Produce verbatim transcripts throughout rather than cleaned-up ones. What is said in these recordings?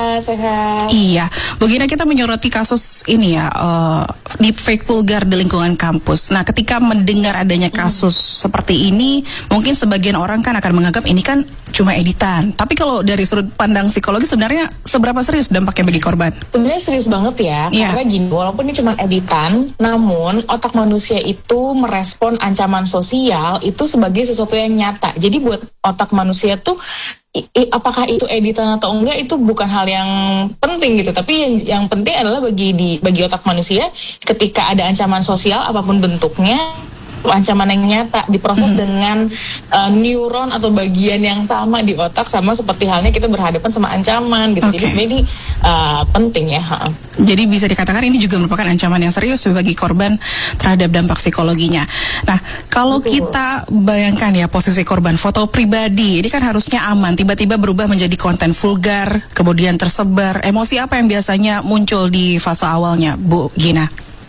sehat. Iya, begini kita menyoroti kasus ini ya, uh, deepfake vulgar di lingkungan kampus. Nah, ketika mendengar adanya kasus hmm. seperti ini, mungkin sebagian orang kan akan menganggap ini kan cuma editan. Tapi kalau dari sudut pandang psikologi sebenarnya seberapa serius dampaknya bagi korban? Sebenarnya serius banget ya, yeah. Karena gini, walaupun ini cuma editan, namun otak manusia itu merespon ancaman sosial itu sebagai sesuatu yang nyata. Jadi buat otak manusia tuh I, I, apakah itu editan atau enggak itu bukan hal yang penting gitu, tapi yang, yang penting adalah bagi di bagi otak manusia ketika ada ancaman sosial apapun bentuknya, ancaman yang nyata diproses mm-hmm. dengan uh, neuron atau bagian yang sama di otak, sama seperti halnya kita berhadapan sama ancaman gitu. Okay. Jadi ini uh, penting ya. Ha. Jadi bisa dikatakan ini juga merupakan ancaman yang serius bagi korban terhadap dampak psikologinya. Nah, kalau Betul. kita bayangkan ya posisi korban, foto pribadi ini kan harusnya aman, tiba-tiba berubah menjadi konten vulgar, kemudian tersebar. Emosi apa yang biasanya muncul di fase awalnya, Bu Gina?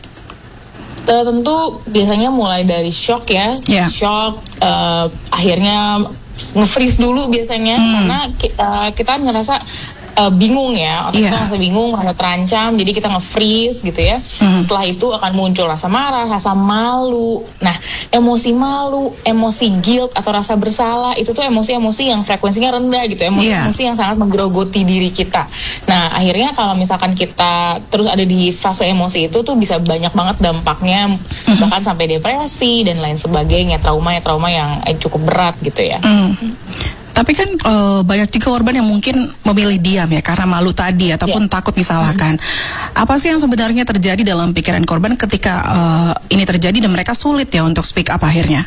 Uh, tentu biasanya mulai dari shock ya, yeah. shock, uh, akhirnya nge-freeze dulu biasanya, hmm. karena kita, kita ngerasa uh, bingung ya, otak yeah. kita ngerasa bingung, ngerasa terancam, jadi kita nge-freeze gitu ya. Hmm. Setelah itu akan muncul rasa marah, rasa malu. Nah, emosi malu, emosi guilt atau rasa bersalah, itu tuh emosi-emosi yang frekuensinya rendah gitu, emosi-emosi yeah. yang sangat menggerogoti diri kita. Nah, akhirnya kalau misalkan kita terus ada di fase emosi itu tuh bisa banyak banget dampaknya, mm-hmm. bahkan sampai depresi dan lain sebagainya, trauma ya trauma yang eh, cukup berat gitu ya. Mm. Tapi kan uh, banyak juga korban yang mungkin memilih diam ya karena malu tadi ataupun yeah. takut disalahkan. Mm-hmm. Apa sih yang sebenarnya terjadi dalam pikiran korban ketika uh, ini terjadi dan mereka sulit ya untuk speak up akhirnya?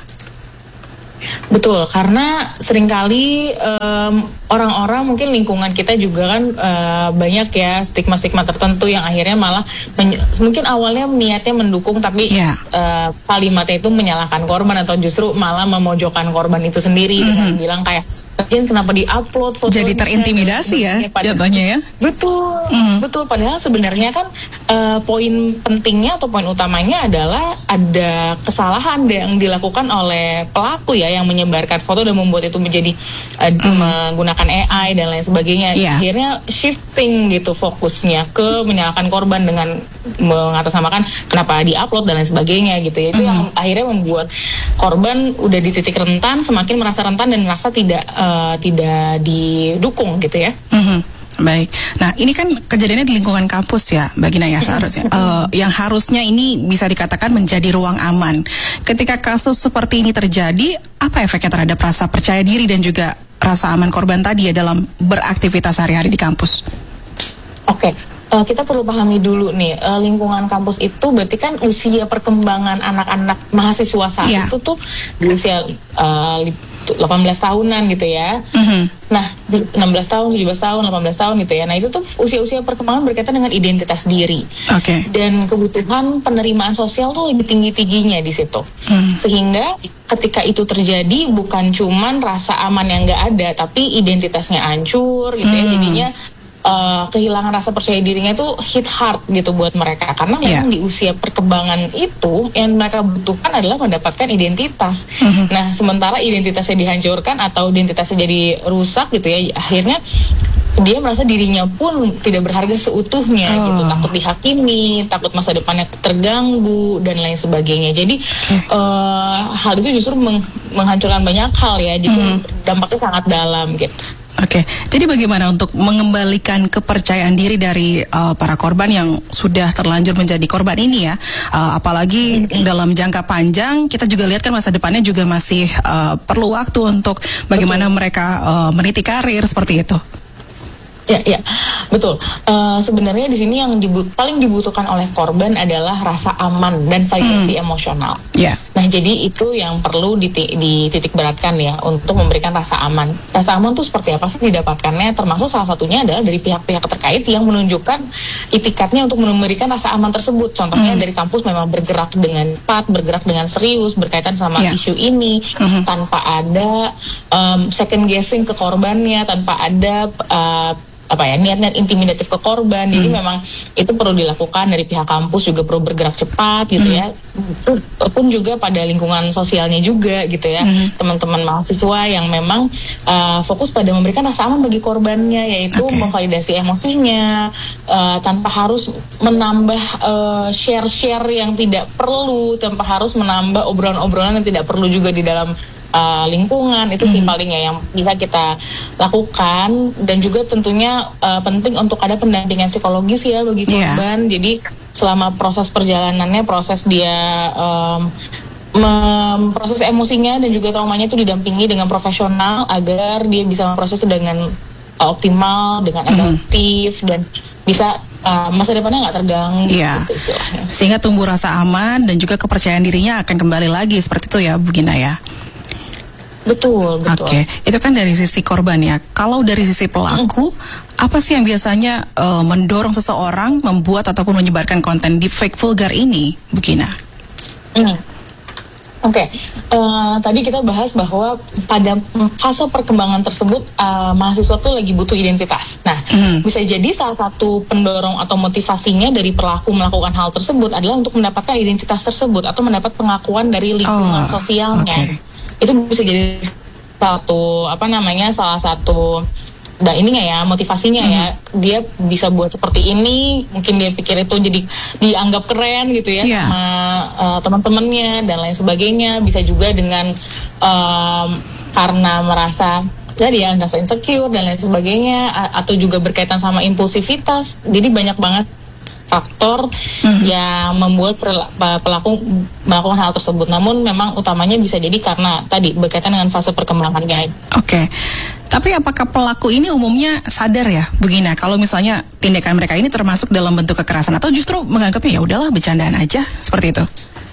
Betul, karena seringkali um, orang-orang mungkin lingkungan kita juga kan uh, banyak ya stigma-stigma tertentu yang akhirnya malah men- mungkin awalnya niatnya mendukung tapi yeah. uh, kalimatnya itu menyalahkan korban atau justru malah memojokkan korban itu sendiri mm-hmm. dengan bilang kayak kenapa di-upload fotonya. Jadi terintimidasi ya jatuhnya ya. Betul, mm-hmm. betul. Padahal sebenarnya kan uh, poin pentingnya atau poin utamanya adalah ada kesalahan yang dilakukan oleh pelaku ya, yang menyebarkan foto dan membuat itu menjadi uh, mm. menggunakan A I dan lain sebagainya. Yeah. Akhirnya shifting gitu fokusnya ke menyalahkan korban dengan mengatasnamakan kenapa di-upload dan lain sebagainya gitu ya. Itu mm. yang akhirnya membuat korban udah di titik rentan, semakin merasa rentan dan merasa tidak uh, tidak didukung gitu ya. Mm-hmm. Baik, nah ini kan kejadiannya di lingkungan kampus ya, Mbak Gina ya seharusnya uh, yang harusnya ini bisa dikatakan menjadi ruang aman. Ketika kasus seperti ini terjadi, apa efeknya terhadap rasa percaya diri dan juga rasa aman korban tadi ya dalam beraktivitas sehari-hari di kampus? Oke, okay. uh, kita perlu pahami dulu nih, uh, lingkungan kampus itu berarti kan usia perkembangan anak-anak mahasiswa saat yeah. itu tuh di usia uh, delapan belas tahunan gitu ya. Mm-hmm. Nah, enam belas tahun, tujuh belas tahun, delapan belas tahun gitu ya. Nah, itu tuh usia-usia perkembangan berkaitan dengan identitas diri. Oke. Okay. Dan kebutuhan penerimaan sosial tuh lebih tinggi-tingginya di situ. Mm. Sehingga ketika itu terjadi bukan cuman rasa aman yang enggak ada, tapi identitasnya hancur gitu mm. ya. Jadinya Uh, kehilangan rasa percaya dirinya itu hit hard gitu buat mereka, karena memang yeah. di usia perkembangan itu yang mereka butuhkan adalah mendapatkan identitas. Mm-hmm. Nah, sementara identitasnya dihancurkan atau identitasnya jadi rusak gitu ya, akhirnya dia merasa dirinya pun tidak berharga seutuhnya oh. gitu, takut dihakimi, takut masa depannya terganggu dan lain sebagainya. Jadi okay. uh, hal itu justru meng- menghancurkan banyak hal ya, jadi mm. dampaknya sangat dalam gitu. Oke, okay. Jadi bagaimana untuk mengembalikan kepercayaan diri dari uh, para korban yang sudah terlanjur menjadi korban ini ya, uh, apalagi mm-hmm. dalam jangka panjang kita juga lihat kan masa depannya juga masih uh, perlu waktu untuk bagaimana Betul. mereka uh, meniti karir seperti itu. Ya, ya, betul. Uh, sebenarnya di sini yang dibu- paling dibutuhkan oleh korban adalah rasa aman dan validasi hmm. emosional. Yeah. Nah, jadi itu yang perlu diti- dititik beratkan ya untuk memberikan rasa aman. Rasa aman tuh seperti apa sih didapatkannya? Termasuk salah satunya adalah dari pihak-pihak terkait yang menunjukkan itikadnya untuk memberikan rasa aman tersebut. Contohnya hmm. dari kampus memang bergerak dengan cepat, bergerak dengan serius berkaitan sama yeah. isu ini hmm. tanpa ada um, second guessing ke korbannya, tanpa ada uh, apa ya niat-niat intimidatif ke korban. Jadi hmm. memang itu perlu dilakukan dari pihak kampus, juga perlu bergerak cepat gitu hmm. ya. pun juga pada lingkungan sosialnya juga gitu ya, mm-hmm. teman-teman mahasiswa yang memang uh, fokus pada memberikan rasa aman bagi korbannya, yaitu okay. memvalidasi emosinya uh, tanpa harus menambah uh, share-share yang tidak perlu, tanpa harus menambah obrolan-obrolan yang tidak perlu juga di dalam Uh, lingkungan. Itu sih paling ya yang bisa kita lakukan. Dan juga tentunya uh, penting untuk ada pendampingan psikologis ya bagi korban. Yeah. Jadi selama proses perjalanannya, proses dia um, memproses emosinya dan juga traumanya itu didampingi dengan profesional agar dia bisa memproses dengan uh, optimal, dengan adaptif, mm. dan bisa uh, masa depannya nggak terganggu. Yeah. Gitu istilahnya. Sehingga tumbuh rasa aman dan juga kepercayaan dirinya akan kembali lagi seperti itu ya Bu Gina ya. Betul, betul. Oke, okay. Itu kan dari sisi korban ya. Kalau dari sisi pelaku, mm. apa sih yang biasanya uh, mendorong seseorang membuat ataupun menyebarkan konten deepfake vulgar ini, Bu Gina? Mm. Oke, okay. uh, tadi kita bahas bahwa pada fase perkembangan tersebut uh, mahasiswa tuh lagi butuh identitas. Nah, mm. bisa jadi salah satu pendorong atau motivasinya dari pelaku melakukan hal tersebut adalah untuk mendapatkan identitas tersebut atau mendapat pengakuan dari lingkungan oh, sosialnya. Okay. Itu bisa jadi satu apa namanya salah satu dan ini nggak ya motivasinya mm. ya, dia bisa buat seperti ini, mungkin dia pikir itu jadi dianggap keren gitu ya, yeah. sama uh, teman-temannya dan lain sebagainya. Bisa juga dengan um, karena merasa jadi ya merasa insecure dan lain sebagainya, atau juga berkaitan sama impulsivitas. Jadi banyak banget faktor hmm. yang membuat pelaku melakukan hal tersebut. Namun memang utamanya bisa jadi karena tadi berkaitan dengan fase perkembangannya. Oke. Okay. Tapi apakah pelaku ini umumnya sadar ya, Bu Gina, kalau misalnya tindakan mereka ini termasuk dalam bentuk kekerasan, atau justru menganggapnya ya udahlah bercandaan aja seperti itu?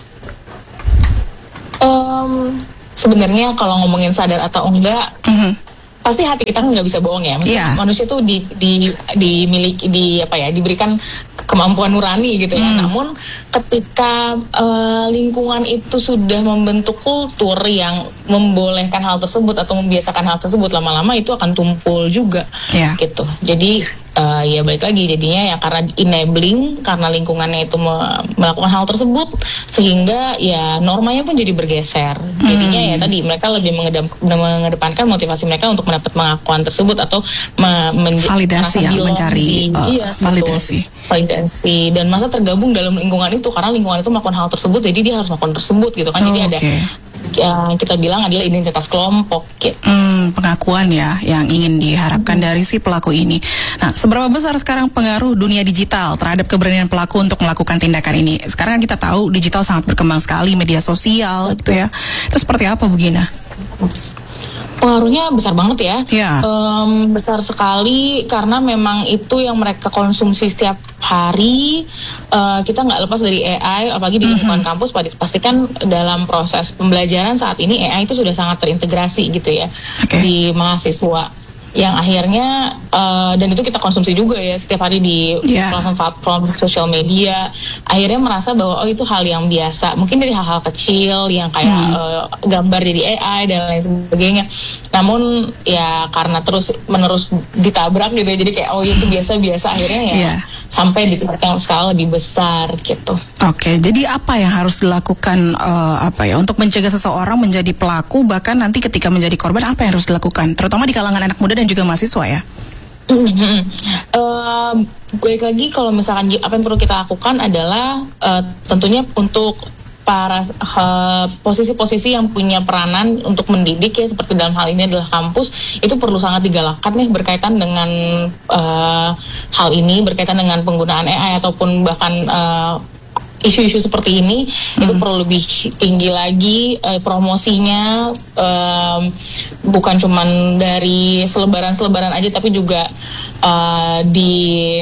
Um, sebenarnya kalau ngomongin sadar atau enggak, mm-hmm. pasti hati kita nggak bisa bohong ya. Maksudnya yeah. manusia tuh di di dimiliki di apa ya diberikan kemampuan nurani gitu ya. Hmm. Namun ketika uh, lingkungan itu sudah membentuk kultur yang membolehkan hal tersebut atau membiasakan hal tersebut, lama-lama itu akan tumpul juga yeah. gitu. Jadi uh, ya balik lagi jadinya ya karena enabling, karena lingkungannya itu me- melakukan hal tersebut, sehingga ya normanya pun jadi bergeser. Hmm. Jadinya ya tadi mereka lebih mengedam- mengedepankan motivasi mereka untuk mendapat pengakuan tersebut atau me- men- validasi ya, mencari di, uh, iya, validasi. validasi dan masa tergabung dalam lingkungan itu karena lingkungan itu melakukan hal tersebut, jadi dia harus melakukan tersebut gitu kan. Oh, jadi ada okay. yang kita bilang adalah identitas kelompok gitu. Hmm, pengakuan ya yang ingin diharapkan hmm. dari si pelaku ini. Nah, seberapa besar sekarang pengaruh dunia digital terhadap keberanian pelaku untuk melakukan tindakan ini? Sekarang kan kita tahu digital sangat berkembang sekali, media sosial gitu ya. Itu seperti apa Bu Gina? Pengaruhnya besar banget ya, yeah. um, besar sekali karena memang itu yang mereka konsumsi setiap hari. Uh, kita nggak lepas dari A I, apalagi di lingkungan mm-hmm. kampus. Pastikan dalam proses pembelajaran saat ini A I itu sudah sangat terintegrasi gitu ya okay. di mahasiswa. Yang akhirnya uh, dan itu kita konsumsi juga ya setiap hari di yeah. platform sosial media. Akhirnya merasa bahwa oh itu hal yang biasa, mungkin dari hal-hal kecil yang kayak hmm. uh, gambar jadi A I dan lain sebagainya. Namun ya karena terus menerus ditabrak gitu ya, jadi kayak oh itu biasa-biasa, akhirnya ya yeah. sampai di tingkat skala lebih besar gitu. Oke, okay, jadi apa yang harus dilakukan uh, apa ya untuk mencegah seseorang menjadi pelaku, bahkan nanti ketika menjadi korban, apa yang harus dilakukan, terutama di kalangan anak muda dan juga mahasiswa ya? Mm-hmm. Uh, baik lagi kalau misalkan apa yang perlu kita lakukan adalah uh, tentunya untuk para uh, posisi-posisi yang punya peranan untuk mendidik ya, seperti dalam hal ini adalah kampus, itu perlu sangat digalakkan nih berkaitan dengan uh, hal ini, berkaitan dengan penggunaan A I ataupun bahkan uh, isu-isu seperti ini hmm. itu perlu lebih tinggi lagi eh, promosinya, um, bukan cuman dari selebaran-selebaran aja, tapi juga uh, di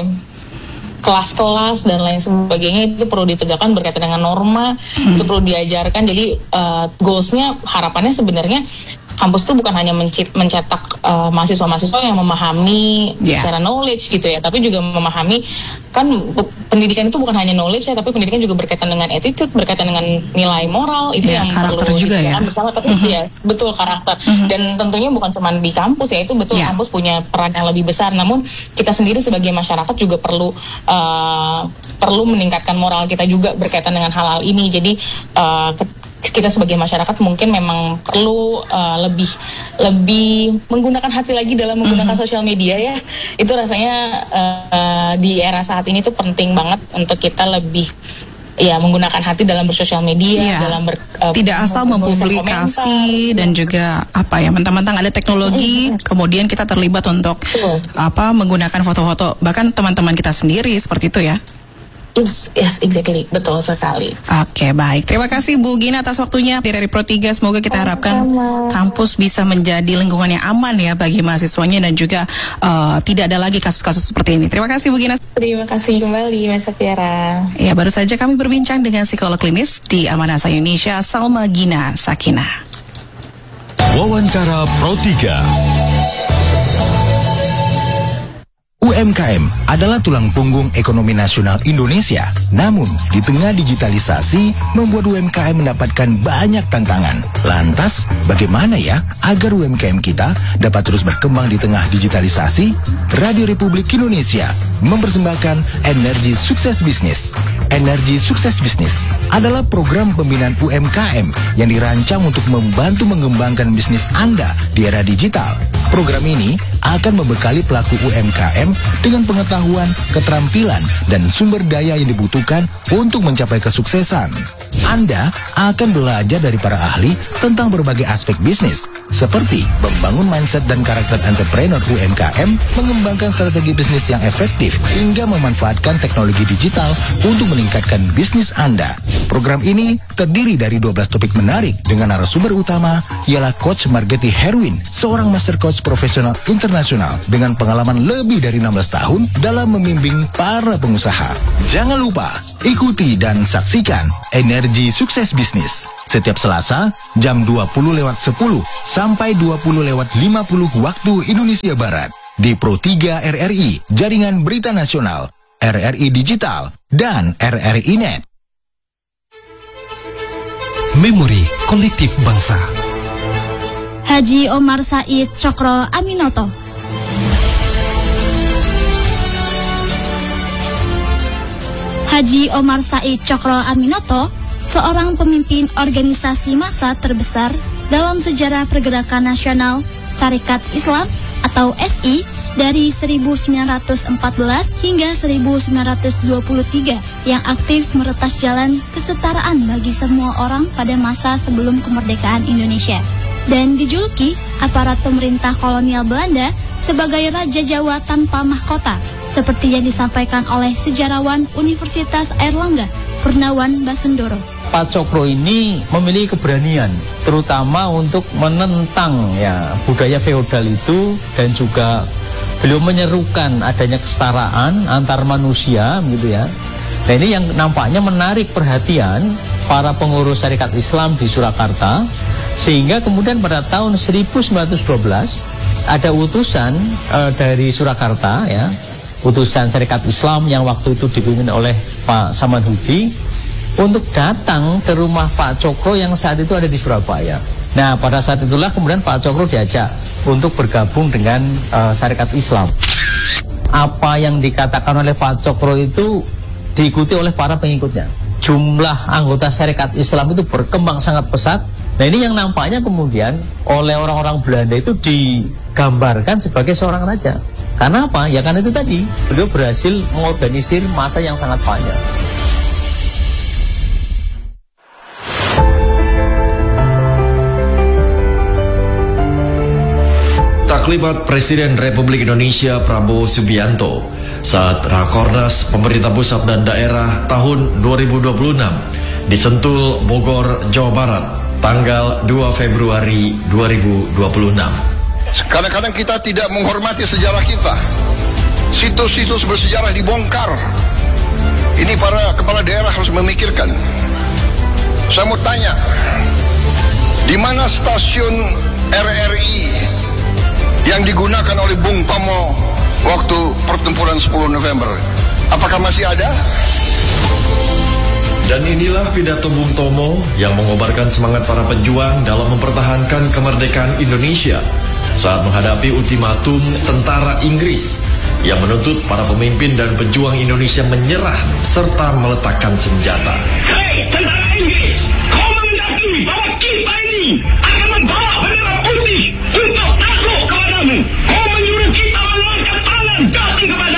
kelas-kelas dan lain sebagainya. Itu perlu ditegakkan berkaitan dengan norma, hmm. itu perlu diajarkan. Jadi uh, goals-nya, harapannya sebenarnya kampus itu bukan hanya mencit, mencetak uh, mahasiswa-mahasiswa yang memahami yeah. secara knowledge gitu ya, tapi juga memahami kan pendidikan itu bukan hanya knowledge ya, tapi pendidikan juga berkaitan dengan attitude, berkaitan dengan nilai moral itu yeah, yang karakter perlu juga ya bersama. Tapi mm-hmm. yes, betul karakter mm-hmm. dan tentunya bukan cuma di kampus ya, itu betul yeah. kampus punya peran yang lebih besar. Namun kita sendiri sebagai masyarakat juga perlu uh, perlu meningkatkan moral kita juga berkaitan dengan hal-hal ini. Jadi uh, kita sebagai masyarakat mungkin memang perlu uh, lebih lebih menggunakan hati lagi dalam menggunakan mm-hmm. sosial media ya. Itu rasanya uh, di era saat ini tuh penting banget untuk kita lebih ya menggunakan hati dalam bersosial media, yeah. dalam ber, uh, tidak asal mempublikasi dan juga apa ya mentang-mentang ada teknologi, mm-hmm. kemudian kita terlibat untuk uh. apa menggunakan foto-foto bahkan teman-teman kita sendiri seperti itu ya. Yes, yes, exactly. Betul sekali. Oke, baik. Terima kasih Bu Gina atas waktunya dari Pro tiga. Semoga kita harapkan Sama. kampus bisa menjadi lingkungan yang aman ya bagi mahasiswanya dan juga uh, tidak ada lagi kasus-kasus seperti ini. Terima kasih Bu Gina. Terima kasih kembali Mas Safiera. Ya, baru saja kami berbincang dengan psikolog klinis di Amanah Indonesia, Salma Gina Sakinah. Wawancara Pro tiga. U M K M adalah tulang punggung ekonomi nasional Indonesia. Namun, di tengah digitalisasi, membuat U M K M mendapatkan banyak tantangan. Lantas, bagaimana ya agar U M K M kita dapat terus berkembang di tengah digitalisasi? Radio Republik Indonesia mempersembahkan Energi Sukses Bisnis. Energi Sukses Bisnis adalah program pembinaan U M K M yang dirancang untuk membantu mengembangkan bisnis Anda di era digital. Program ini akan membekali pelaku U M K M dengan pengetahuan, keterampilan, dan sumber daya yang dibutuhkan untuk mencapai kesuksesan. Anda akan belajar dari para ahli tentang berbagai aspek bisnis, seperti membangun mindset dan karakter entrepreneur U M K M, mengembangkan strategi bisnis yang efektif, hingga memanfaatkan teknologi digital untuk meningkatkan bisnis Anda. Program ini terdiri dari dua belas topik menarik dengan narasumber utama ialah Coach Margeti Herwin, seorang master coach profesional internasional dengan pengalaman lebih dari enam belas tahun dalam membimbing para pengusaha. Jangan lupa ikuti dan saksikan Energi Sukses Bisnis setiap Selasa jam dua puluh lewat sepuluh sampai dua puluh lewat lima puluh waktu Indonesia Barat di Pro tiga R R I, Jaringan Berita Nasional, R R I Digital, dan R R I Net. Memori Kolektif Bangsa. Haji Omar Said Cokro Aminoto. Haji Omar Said Cokro Aminoto, seorang pemimpin organisasi massa terbesar dalam sejarah pergerakan nasional Sarekat Islam atau S I dari seribu sembilan ratus empat belas hingga seribu sembilan ratus dua puluh tiga yang aktif meretas jalan kesetaraan bagi semua orang pada masa sebelum kemerdekaan Indonesia. Dan dijuluki aparat pemerintah kolonial Belanda sebagai Raja Jawa tanpa mahkota, seperti yang disampaikan oleh sejarawan Universitas Airlangga, Purnawan Basundoro. Pak Cokro ini memiliki keberanian, terutama untuk menentang ya budaya feodal itu, dan juga beliau menyerukan adanya kesetaraan antar manusia, gitu ya. Nah, ini yang nampaknya menarik perhatian para pengurus Sarekat Islam di Surakarta, sehingga kemudian pada tahun seribu sembilan ratus dua belas ada utusan uh, dari Surakarta, ya, utusan Sarekat Islam yang waktu itu dipimpin oleh Pak Samanhudi untuk datang ke rumah Pak Cokro yang saat itu ada di Surabaya. Nah, pada saat itulah kemudian Pak Cokro diajak untuk bergabung dengan uh, Sarekat Islam. Apa yang dikatakan oleh Pak Cokro itu diikuti oleh para pengikutnya. Jumlah anggota Sarekat Islam itu berkembang sangat pesat. Nah, ini yang nampaknya kemudian oleh orang-orang Belanda itu digambarkan sebagai seorang raja. Karena apa? Ya karena itu tadi, beliau berhasil mengorganisir massa yang sangat panjang. Taklimat Presiden Republik Indonesia Prabowo Subianto saat Rakornas Pemerintah Pusat dan Daerah tahun dua ribu dua puluh enam di Sentul, Bogor, Jawa Barat, tanggal dua Februari dua ribu dua puluh enam. Kadang-kadang kita tidak menghormati sejarah kita. Situs-situs bersejarah dibongkar. Ini para kepala daerah harus memikirkan. Saya mau tanya, di mana stasiun R R I yang digunakan oleh Bung Tomo waktu pertempuran sepuluh November. Apakah masih ada? Dan inilah pidato Bung Tomo yang mengobarkan semangat para pejuang dalam mempertahankan kemerdekaan Indonesia saat menghadapi ultimatum tentara Inggris yang menuntut para pemimpin dan pejuang Indonesia menyerah serta meletakkan senjata. Hei tentara Inggris, kau mengakui bahwa kita ini akan membawa bendera putih untuk takluk kepadamu. Kau menyuruh kita mengangkat tangan datang kepada